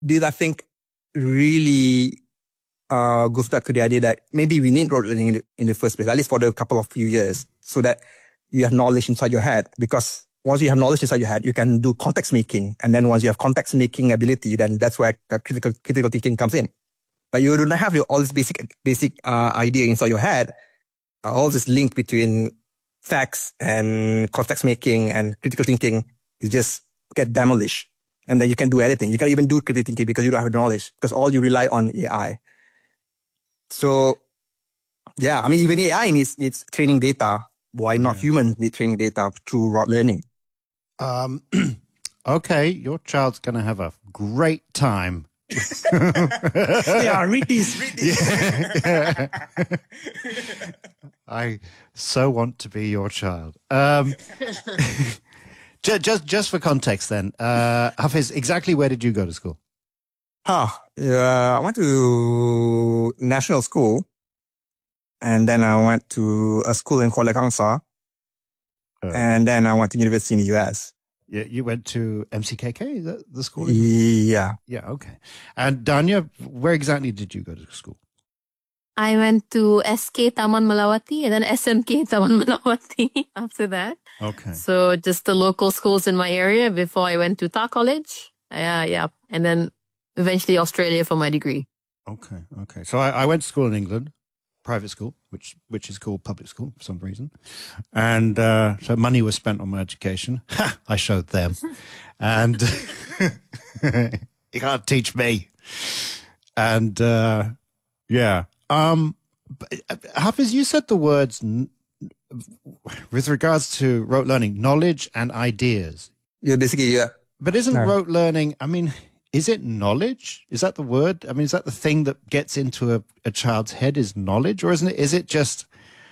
this, I think, really goes back to the idea that maybe we need rote learning in the first place, at least for the couple of few years, so that you have knowledge inside your head. Because once you have knowledge inside your head, you can do context making. And then once you have context making ability, then that's where critical thinking comes in. But you don't have all this basic idea inside your head, all this link between facts and context making and critical thinking is just get demolished. And then you can do anything. You can't even do critical thinking because you don't have knowledge, because all you rely on AI. So, yeah, I mean, even AI needs training data. Why not humans need training data through rote learning? Okay, your child's going to have a great time. Yeah, read this. Yeah. I so want to be your child. Just for context then, Hafiz, exactly where did you go to school? I went to national school, and then I went to a school in Kuala Kangsar, and then I went to university in the US. Yeah, you went to MCKK, is that the school? Yeah. Yeah, okay. And Danya, where exactly did you go to school? I went to SK Taman Melawati and then SMK Taman Melawati after that. Okay. So just the local schools in my area before I went to Ta College. Yeah. And then eventually Australia for my degree. Okay. So I went to school in England, private school, which is called public school for some reason. And so money was spent on my education. I showed them. And you can't teach me. And yeah. Hafiz, you said the words with regards to rote learning, knowledge and ideas. Yeah, basically, yeah. But isn't rote learning, I mean, is it knowledge? Is that the word? I mean, is that the thing that gets into a child's head is knowledge? Or is it just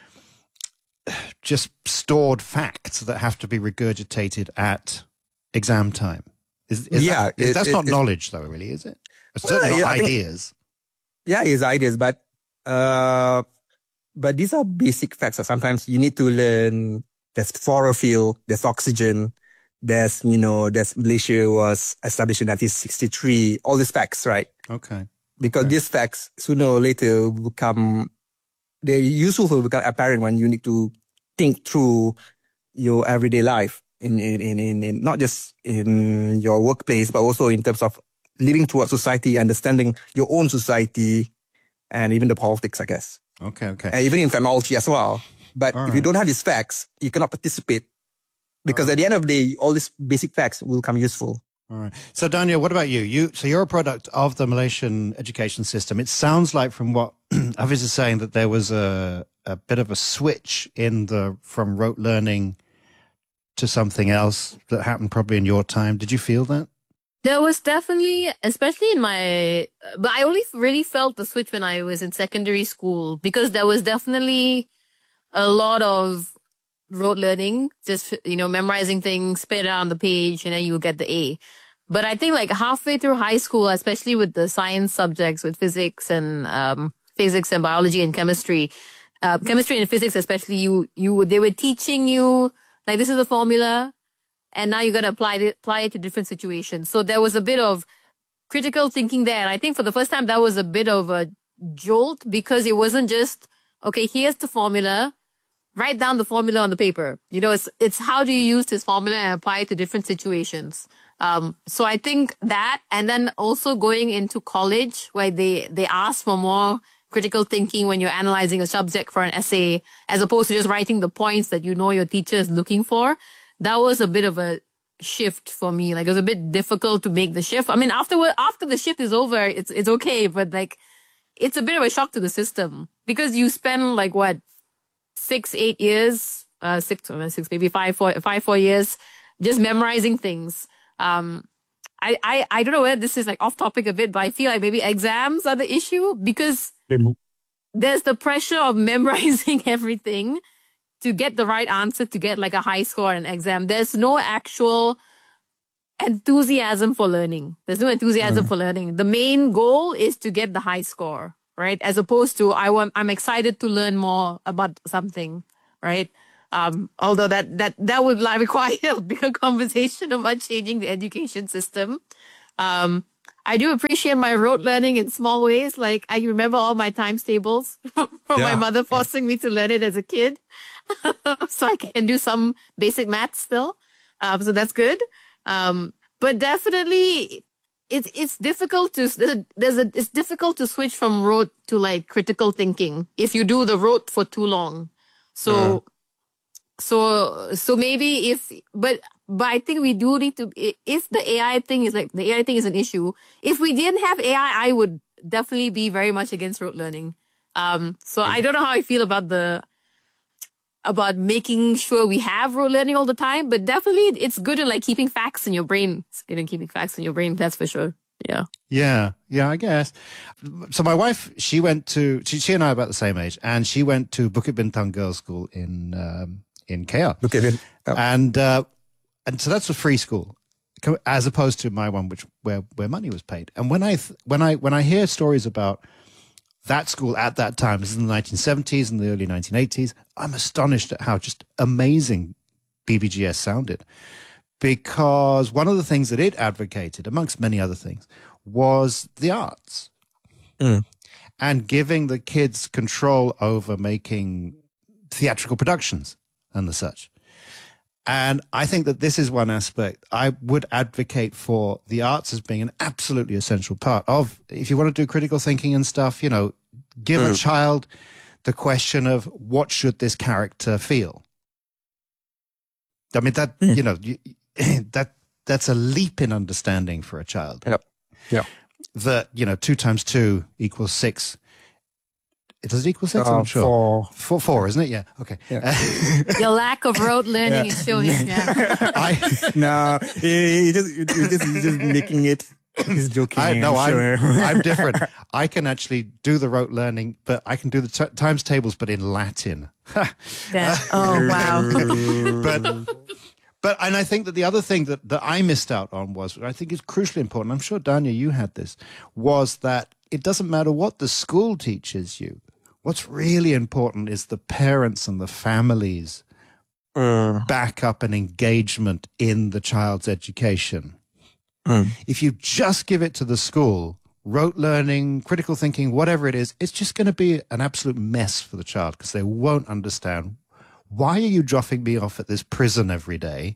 stored facts that have to be regurgitated at exam time? That's not knowledge though, really, is it? It's certainly not ideas. It's ideas, but these are basic facts. So sometimes you need to learn there's chlorophyll, there's oxygen, there's Malaysia was established in 1963, all these facts, right? Okay. Because these facts sooner or later they're useful to become apparent when you need to think through your everyday life in not just in your workplace, but also in terms of living towards society, understanding your own society, and even the politics, I guess. Okay. And even in technology as well. But if you don't have these facts, you cannot participate. Because at the end of the day, all these basic facts will come useful. All right. So, Danya, what about you? So you're a product of the Malaysian education system. It sounds like from what Hafiz is saying that there was a bit of a switch from rote learning to something else that happened probably in your time. Did you feel that? There was definitely, especially but I only really felt the switch when I was in secondary school, because there was definitely a lot of rote learning, just, memorizing things, spit it out on the page, and then you get the A. But I think like halfway through high school, especially with the science subjects, with physics and biology and chemistry and physics especially, they were teaching you, like, this is a formula, and now you got to apply it to different situations. So there was a bit of critical thinking there. And I think for the first time, that was a bit of a jolt, because it wasn't just, okay, here's the formula, write down the formula on the paper. It's how do you use this formula and apply it to different situations. So I think that, and then also going into college where they ask for more critical thinking when you're analyzing a subject for an essay, as opposed to just writing the points that your teacher is looking for. That was a bit of a shift for me. Like, it was a bit difficult to make the shift. I mean, after the shift is over, it's okay, but like, it's a bit of a shock to the system, because you spend like 6-8 years, maybe 4 years, just memorizing things. I don't know whether this is like off topic a bit, but I feel like maybe exams are the issue, because there's the pressure of memorizing everything to get the right answer, to get like a high score in an exam. There's no actual enthusiasm for learning. The main goal is to get the high score, right? As opposed to I'm excited to learn more about something, right? Although that would require a bigger conversation about changing the education system. I I do appreciate my rote learning in small ways. Like I remember all my times tables from my mother forcing me to learn it as a kid. So I can do some basic math still. So that's good. But definitely it's difficult to, it's difficult to switch from rote to like critical thinking if you do the rote for too long. So, so maybe but I think we do need to, if the AI thing is like, the AI thing is an issue, if we didn't have AI, I would definitely be very much against rote learning. So I don't know how I feel about making sure we have rote learning all the time, but definitely it's good in like keeping facts in your brain. It's good in keeping facts in your brain, that's for sure. Yeah. Yeah, I guess. So my wife, she went to, she and I are about the same age, and she went to Bukit Bintang Girls' School in KL. And so that's a free school, as opposed to my one, where money was paid. And when I hear stories about that school at that time, this is in the 1970s and the early 1980s, I'm astonished at how just amazing BBGS sounded. Because one of the things that it advocated, amongst many other things, was the arts. And giving the kids control over making theatrical productions and the such. And I think that this is one aspect I would advocate for the arts as being an absolutely essential part of, if you want to do critical thinking and stuff, you know, give a child the question of what should this character feel? I mean, that, you know, that's a leap in understanding for a child. Yeah. That, you know, 2 times 2 equals 6. Does it equal 6? I'm not sure. 4, isn't it? Yeah. Okay. Yeah. Your lack of rote learning is showing. Yeah. No, you're just making it. He's joking. I'm different. I can actually do the rote learning, but I can do the times tables, but in Latin. Oh, wow. But and I think that the other thing that I missed out on was, I think is crucially important, I'm sure, Dania, you had this, was that it doesn't matter what the school teaches you. What's really important is the parents and the families backup and engagement in the child's education. If you just give it to the school, rote learning, critical thinking, whatever it is, it's just going to be an absolute mess for the child, because they won't understand. Why are you dropping me off at this prison every day?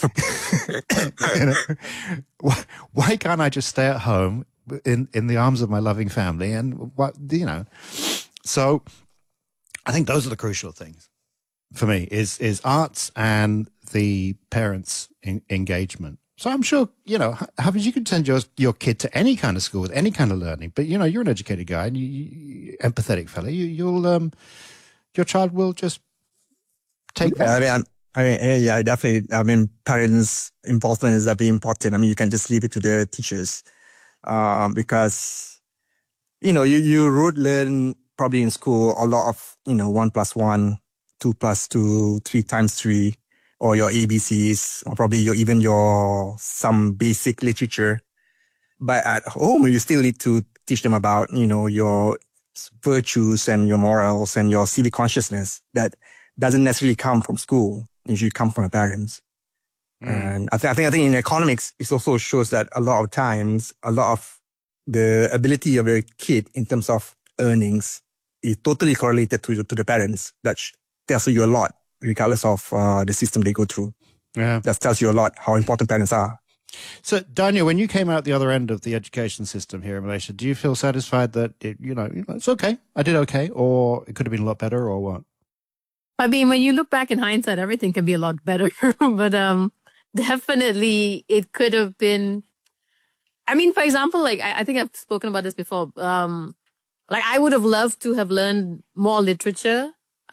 You know, why can't I just stay at home in the arms of my loving family? And what, you know, so I think those are the crucial things for me, is arts and the parents' engagement. So I'm sure, you know, you can send your kid to any kind of school with any kind of learning, but, you know, you're an educated guy and you empathetic fella. You'll your child will just take that. Yeah, definitely. I mean, parents' involvement is very important. I mean, you can just leave it to the teachers, because, you know, you would learn probably in school a lot of, you know, 1 + 1, 2 + 2, 3 × 3, or your ABCs, or probably even your some basic literature. But at home, you still need to teach them about, you know, your virtues and your morals and your civic consciousness that doesn't necessarily come from school. It usually come from the parents. And I think in economics, it also shows that a lot of times, a lot of the ability of a kid in terms of earnings is totally correlated to the parents. That tells you a lot, regardless of the system they go through. Yeah. That tells you a lot how important parents are. So, Dania, when you came out the other end of the education system here in Malaysia, do you feel satisfied that, it's okay, I did okay, or it could have been a lot better, or what? I mean, when you look back in hindsight, everything can be a lot better. But definitely it could have been. I mean, for example, like I think I've spoken about this before. Like I would have loved to have learned more literature.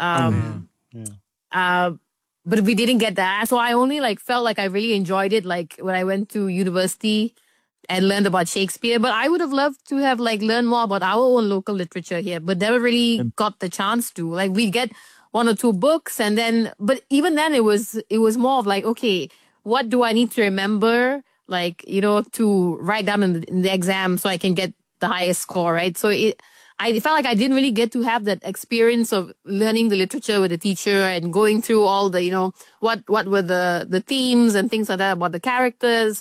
But we didn't get that. So I only like felt like I really enjoyed it, like when I went to university and learned about Shakespeare. But I would have loved to have like learned more about our own local literature here, but never really got the chance to. Like we get 1 or 2 books, and then, but even then it was more of like, okay, what do I need to remember? Like, you know, to write down in the exam so I can get the highest score, right? So I felt like I didn't really get to have that experience of learning the literature with the teacher and going through all the, you know, what were the themes and things like that about the characters.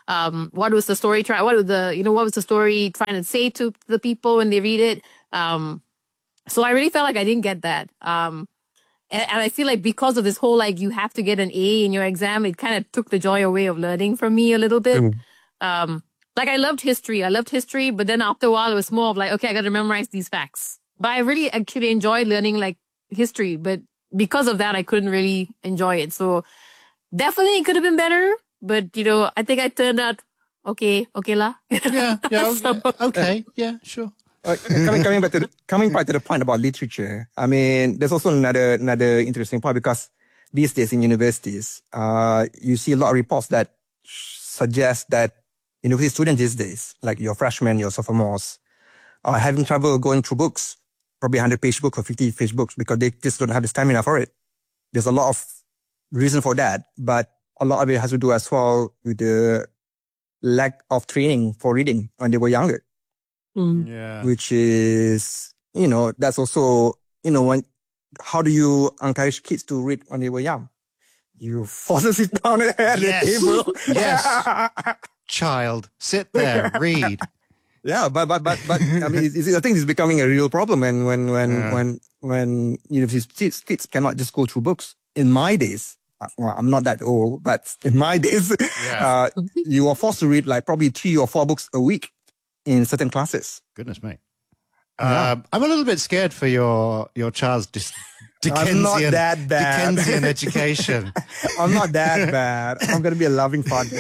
What was the story what was the story trying to say to the people when they read it? So I really felt like I didn't get that. And I feel like because of this whole, like, you have to get an A in your exam, it kind of took the joy away of learning from me a little bit. Like, I loved history, but then after a while, it was more of like, okay, I got to memorize these facts. But I really actually enjoyed learning, like, history, but because of that, I couldn't really enjoy it. So definitely it could have been better, but, I think I turned out okay lah. Okay, yeah, sure. Coming back to the point about literature, I mean, there's also another interesting point, because these days in universities, you see a lot of reports that suggest that university students these days, like your freshmen, your sophomores, are having trouble going through books, probably 100-page books or 50-page books, because they just don't have the stamina for it. There's a lot of reason for that, but a lot of it has to do as well with the lack of training for reading when they were younger. Yeah. Which is, that's also, how do you encourage kids to read when they were young? You force them to sit down at the table. Yes. Child, sit there, read. Yeah, but I mean, I think it's becoming a real problem, and when kids cannot just go through books. In my days, well, I'm not that old, but in my days, you were forced to read like probably 3 or 4 books a week in certain classes. Goodness me. I'm a little bit scared for your child's Dickensian, I'm not that bad. Dickensian education. I'm not that bad. I'm going to be a loving father.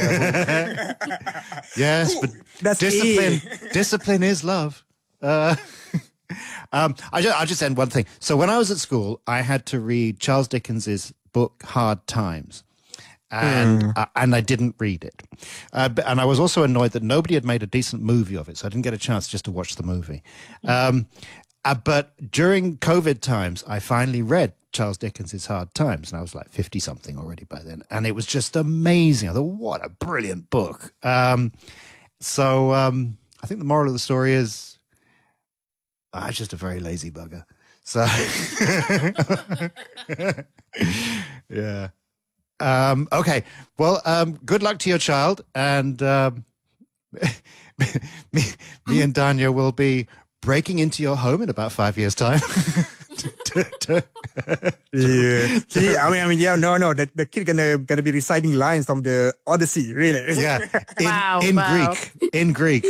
Yes, but That's discipline is love. I'll just end one thing. So when I was at school, I had to read Charles Dickens's book Hard Times. And I didn't read it. And I was also annoyed that nobody had made a decent movie of it, so I didn't get a chance just to watch the movie. But during COVID times, I finally read Charles Dickens's Hard Times, and I was like 50-something already by then. And it was just amazing. I thought, what a brilliant book. So I think the moral of the story is I'm just a very lazy bugger. So, yeah. Okay. Well, good luck to your child, and me and Danya will be breaking into your home in about 5 years' time. Yeah. See, I mean, yeah, no. The kid gonna be reciting lines from the Odyssey, really. Yeah. Wow. In Greek.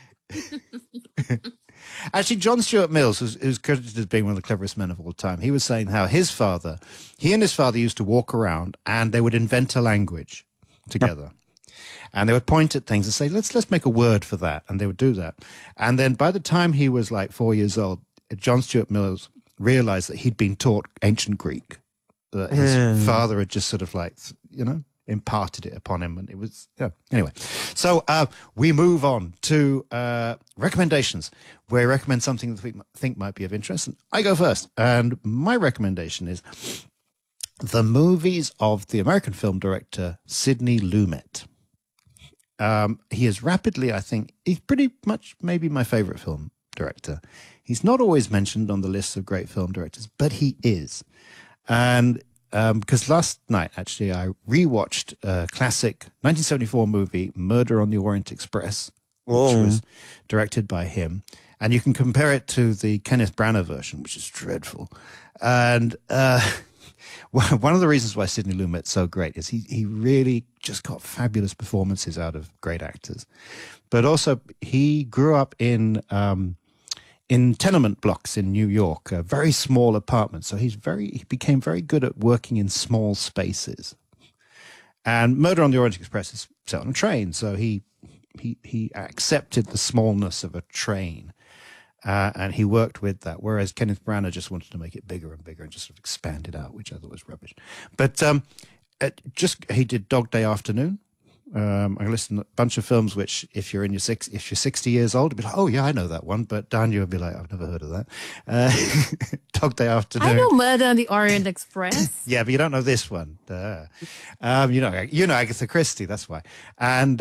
Actually, John Stuart Mills, who's credited as being one of the cleverest men of all time, he was saying how he and his father used to walk around and they would invent a language together. And they would point at things and say, let's make a word for that. And they would do that. And then by the time he was like 4 years old, John Stuart Mills realized that he'd been taught ancient Greek. That his father had just sort of like, imparted it upon him. And it was, Anyway, so we move on to recommendations. We recommend something that we think might be of interest. And I go first. And my recommendation is the movies of the American film director Sidney Lumet. He is rapidly, I think, he's pretty much maybe my favorite film director. He's not always mentioned on the list of great film directors, but he is. And because last night, actually, I rewatched a classic 1974 movie, Murder on the Orient Express, which was directed by him. And you can compare it to the Kenneth Branagh version, which is dreadful. And one of the reasons why Sidney Lumet's so great is he really just got fabulous performances out of great actors. But also, he grew up in tenement blocks in New York, very small apartments. So he became very good at working in small spaces. And Murder on the Orient Express is set on a train, so he accepted the smallness of a train, and he worked with that. Whereas Kenneth Branagh just wanted to make it bigger and bigger and just sort of expand it out, which I thought was rubbish. But he did Dog Day Afternoon. I listened to a bunch of films which, if you're 60 years old, you'd be like, oh yeah, I know that one. But Danya would be like, I've never heard of that. Dog Day Afternoon. I know Murder on the Orient Express. Yeah, but you don't know this one. You know Agatha Christie. That's why. And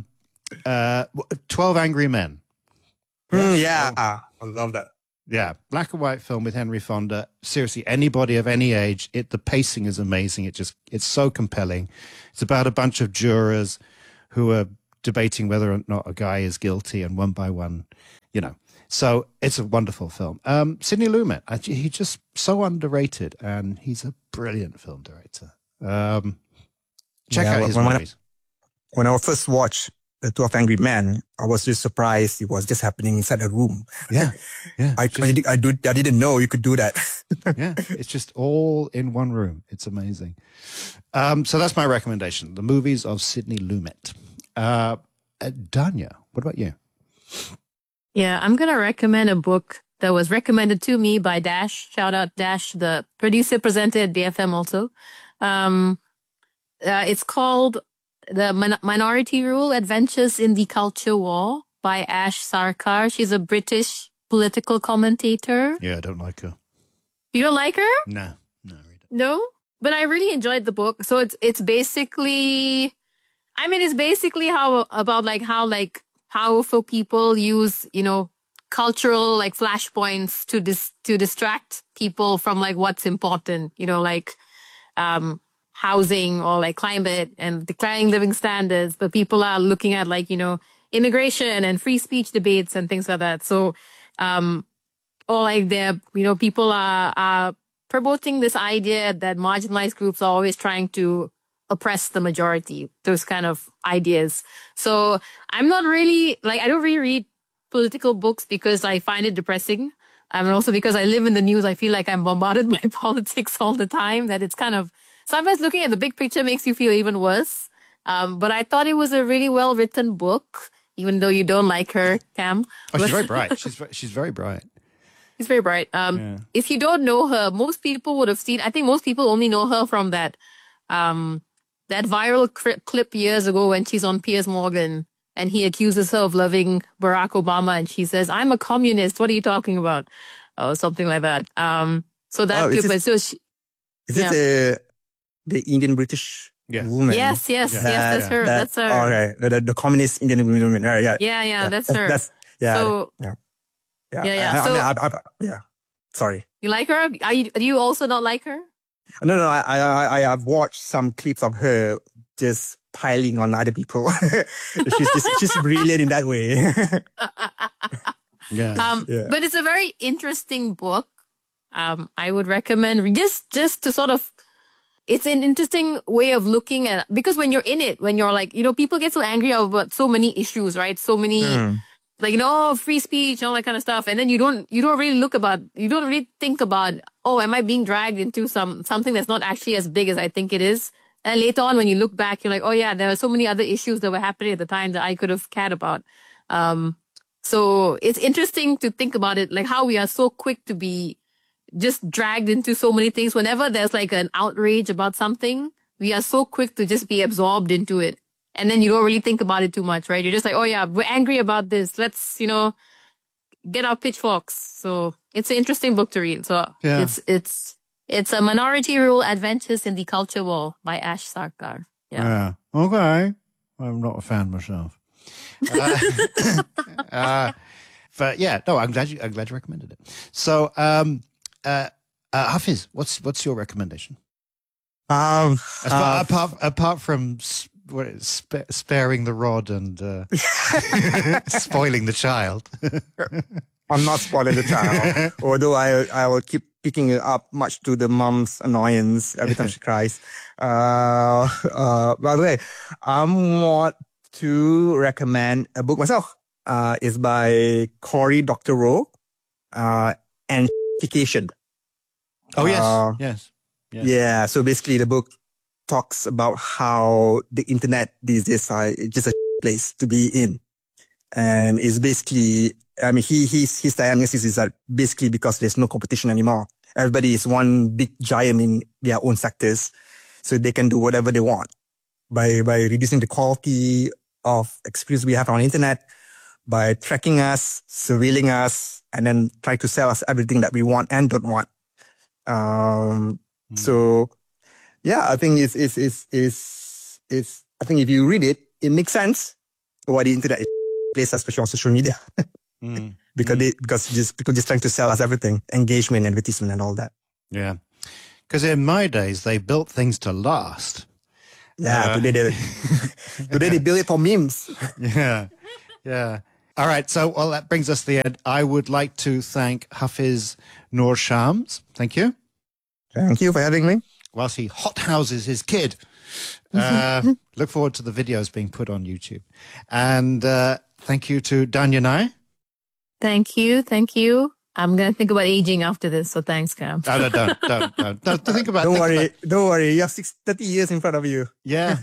12 Angry Men. I love that. Yeah, black and white film with Henry Fonda. Seriously, anybody of any age, the pacing is amazing. It's so compelling. It's about a bunch of jurors who are debating whether or not a guy is guilty, and one by one, you know. So it's a wonderful film. Sidney Lumet, he's just so underrated, and he's a brilliant film director. Check out his movies. When I first watched The 12 Angry Men, I was just surprised it was just happening inside a room. Yeah. I didn't know you could do that. Yeah, it's just all in one room. It's amazing. So that's my recommendation, the movies of Sidney Lumet. Danya, what about you? Yeah, I'm going to recommend a book that was recommended to me by Dash. Shout out Dash, the producer, presented BFM also. It's called The Minority Rule, Adventures in the Culture War by Ash Sarkar. She's a British political commentator. Yeah, I don't like her. You don't like her? No, read it. No? But I really enjoyed the book. So it's basically, it's basically how powerful people use, cultural like flashpoints to distract people from like what's important, housing or like climate and declining living standards. But people are looking at like, immigration and free speech debates and things like that. So, or like people are promoting this idea that marginalized groups are always trying to oppress the majority, those kind of ideas. So I'm not really, I don't really read political books because I find it depressing. And also because I live in the news, I feel like I'm bombarded by politics all the time, that it's kind of, sometimes looking at the big picture makes you feel even worse. But I thought it was a really well-written book, even though you don't like her, Cam. Oh, she's very bright. She's very bright. She's very bright. If you don't know her, most people would have seen, I think most people only know her from that viral clip years ago when she's on Piers Morgan and he accuses her of loving Barack Obama and she says, "I'm a communist. What are you talking about?" Or something like that. So that clip. Is it the Indian British woman? Yes, that's her. That's her. All right, the communist Indian woman. Yeah, that's her. Sorry. You like her? Do you also not like her? No. I have watched some clips of her just piling on other people. she's brilliant in that way. But it's a very interesting book. I would recommend just to sort of. It's an interesting way of looking at, because when you're in it, when you're like, people get so angry about so many issues, right? So many, free speech, all that kind of stuff. And then you don't really think about, am I being dragged into something that's not actually as big as I think it is? And later on, when you look back, you're like, oh yeah, there are so many other issues that were happening at the time that I could have cared about. So it's interesting to think about it, like how we are so quick to be just dragged into so many things. Whenever there's like an outrage about something, we are so quick to just be absorbed into it. And then you don't really think about it too much, right? You're just like, oh yeah, we're angry about this. Let's, get our pitchforks. So it's an interesting book to read. So it's a Minority Rule, Adventures in the Culture War by Ash Sarkar. Yeah. Okay. I'm not a fan myself. But yeah, no, I'm glad you recommended it. So, Hafiz, what's your recommendation? Apart from sparing the rod and spoiling the child. I'm not spoiling the child, although I will keep picking it up, much to the mom's annoyance every time she cries. By the way, I want to recommend a book myself. It's by Cory Doctorow, Amplification. Oh, yes. Yeah, so basically the book talks about how the internet these days is just a place to be in. And it's basically, his diagnosis is that basically because there's no competition anymore. Everybody is one big giant in their own sectors. So they can do whatever they want by reducing the quality of experience we have on the internet, by tracking us, surveilling us, and then try to sell us everything that we want and don't want. So yeah, I think it's I think if you read it, it makes sense why the internet is a place, especially on social media. Because people just trying to sell us everything, engagement, advertisement, and all that. Yeah. Because in my days, they built things to last. Yeah, today they build it for memes. Yeah. Yeah. All right. So, well, that brings us to the end. I would like to thank Hafiz Noor Shams. Thank you. Thank you for having me. Whilst he hothouses his kid. Look forward to the videos being put on YouTube. And thank you to Danya Nai. Thank you. Thank you. I'm going to think about aging after this. So thanks, Cam. No, don't think about it. Don't worry. You have 30 years in front of you. Yeah.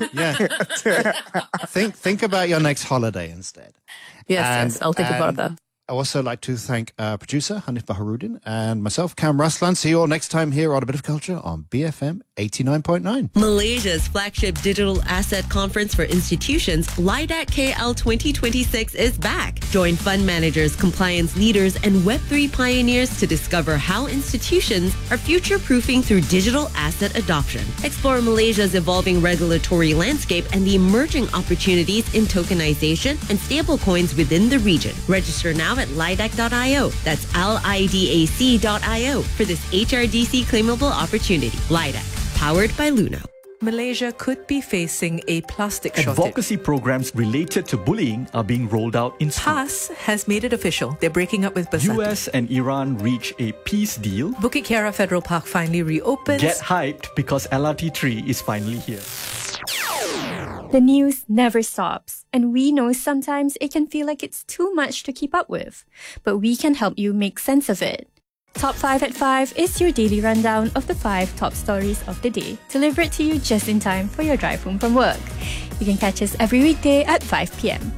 Think about your next holiday instead. Yes, I'll think about that. I also like to thank producer Hanif Baharuddin and myself, Cam Raslan. See you all next time here on A Bit of Culture on BFM 89.9. Malaysia's flagship digital asset conference for institutions, LIDAC KL 2026, is back. Join fund managers, compliance leaders, and Web3 pioneers to discover how institutions are future-proofing through digital asset adoption. Explore Malaysia's evolving regulatory landscape and the emerging opportunities in tokenization and stablecoins within the region. Register now at lidac.io. That's LIDAC.io for this HRDC claimable opportunity. LIDAC, powered by Luno. Malaysia could be facing a plastic shortage. Advocacy programs related to bullying are being rolled out in schools. PAS has made it official. They're breaking up with Bersatu. US and Iran reach a peace deal. Bukit Kiara Federal Park finally reopens. Get hyped because LRT3 is finally here. The news never stops, and we know sometimes it can feel like it's too much to keep up with, but we can help you make sense of it. Top 5 at 5 is your daily rundown of the 5 top stories of the day, delivered to you just in time for your drive home from work. You can catch us every weekday at 5 p.m.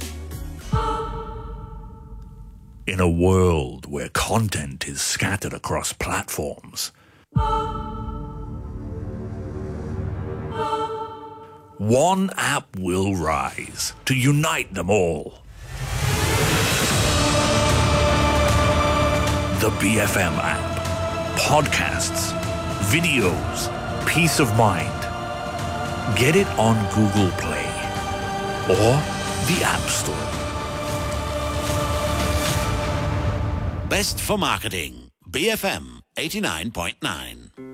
In a world where content is scattered across platforms, one app will rise to unite them all. The BFM app. Podcasts, videos, peace of mind. Get it on Google Play or the App Store. Best for marketing. BFM 89.9.